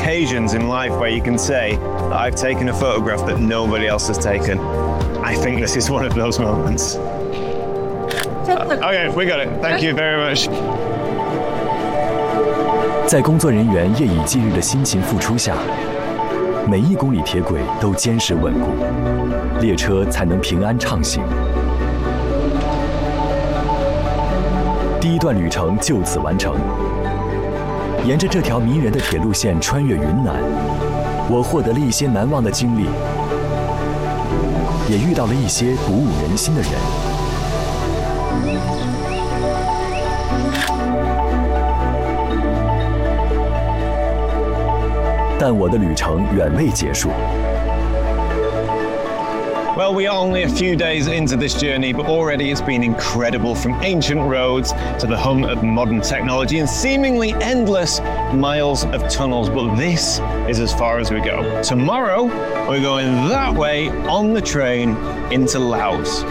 occasions in life where you can say that I've taken a photograph that nobody else has taken. I think this is one of those moments. Okay, we got it. Thank you very much. 在工作人员夜以继日的辛勤付出下，每1公里铁轨都坚实稳固，列车才能平安畅行。第1段旅程就此完成。沿着这条迷人的铁路线穿越云南，我获得了一些难忘的经历，也遇到了一些鼓舞人心的人。但我的旅程远未结束。 Well, we are only a few days into this journey, but already it's been incredible, from ancient roads to the hum of modern technology and seemingly endless miles of tunnels. But this is as far as we go. Tomorrow, we're going that way on the train into Laos.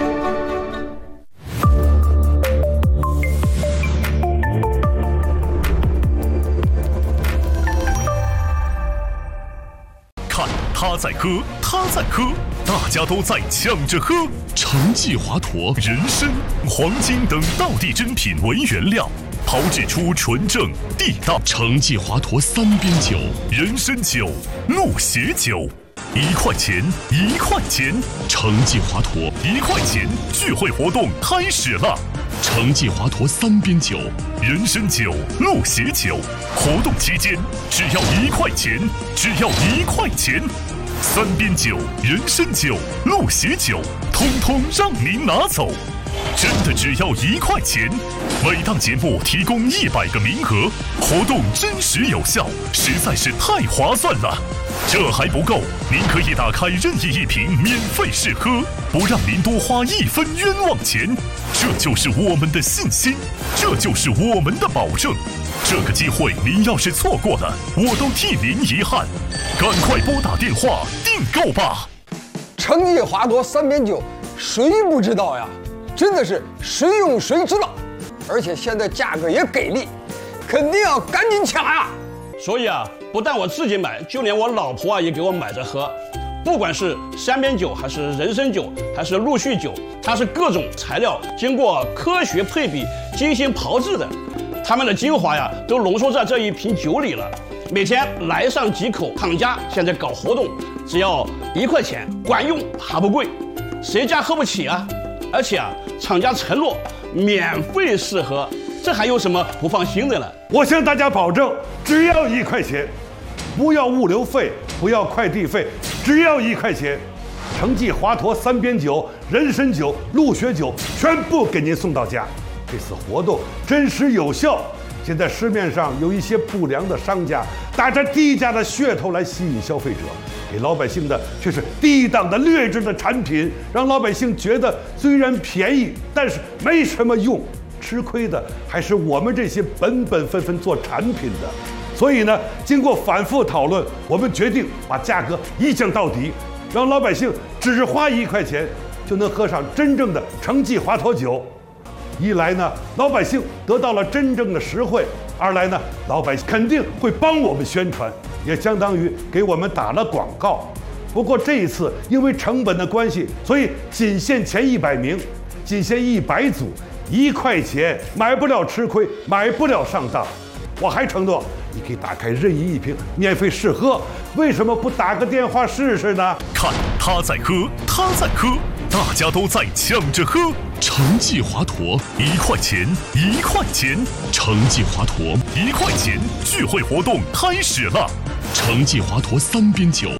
他在喝，他在喝，大家都在抢着喝。橙记华佗、人参、黄金等道地珍品为原料，炮制出纯正地道橙记华佗3边酒、人参酒、鹿血酒。1块钱，1块钱，橙记华佗1块钱聚会活动开始了。橙记华佗3边酒、人参酒、鹿血酒，活动期间只要1块钱，只要1块钱。3边酒、人参酒、鹿血酒，通通让您拿走，真的只要1块钱。每档节目提供100个名额，活动真实有效，实在是太划算了。这还不够，您可以打开任意一瓶免费试喝，不让您多花1分冤枉钱。这就是我们的信心，这就是我们的保证。这个机会您要是错过了，我都替您遗憾。赶快拨打电话订购吧！ 橙记华佗3边酒，谁不知道呀？真的是谁用谁知道，而且现在价格也给力，肯定要赶紧抢呀！ 所以啊，不但我自己买，就连我老婆啊也给我买着喝。不管是3边酒，还是人参酒，还是陆续酒，它是各种材料经过科学配比、精心炮制的，它们的精华呀都浓缩在这一瓶酒里了。每天来上几口，厂家现在搞活动，只要1块钱，管用还不贵，谁家喝不起啊？而且啊，厂家承诺免费试喝，这还有什么不放心的呢？ 我向大家保证，只要1块钱，不要物流费，不要快递费，只要1块钱，橙记华佗3边酒、人参酒、鹿血酒全部给您送到家。这次活动真实有效。现在市面上有一些不良的商家打着低价的噱头来吸引消费者，给老百姓的却是低档的劣质的产品，让老百姓觉得虽然便宜，但是没什么用。吃亏的还是我们这些本分做产品的。所以呢，经过反复讨论，我们决定把价格一降到底，让老百姓只花1块钱就能喝上真正的橙记华佗酒。一来呢，老百姓得到了真正的实惠；二来呢，老百姓肯定会帮我们宣传，也相当于给我们打了广告。不过这一次因为成本的关系，所以仅限前100名，仅限100组，1块钱买不了吃亏，买不了上当。我还承诺，你可以打开任意一瓶免费试喝，为什么不打个电话试试呢？ 看他在喝，他在喝，大家都在抢着喝。橙记华佗1块钱，1块钱，橙记华佗1块钱聚会活动开始了。橙记华佗3边酒。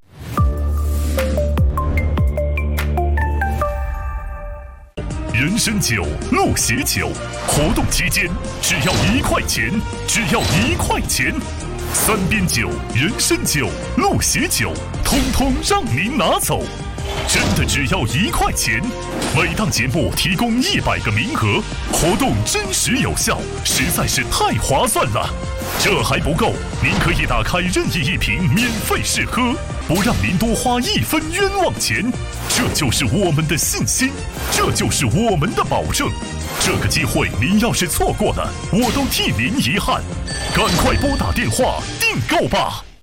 人参酒、鹿血酒，活动期间只要1块钱，只要1块钱。3边酒、人参酒、鹿血酒，通通让您拿走，真的只要1块钱。每档节目提供100个名额，活动真实有效，实在是太划算了。这还不够，您可以打开任意一瓶免费试喝，不让您多花1分冤枉钱。这就是我们的信心，这就是我们的保证。这个机会您要是错过了，我都替您遗憾。赶快拨打电话订购吧。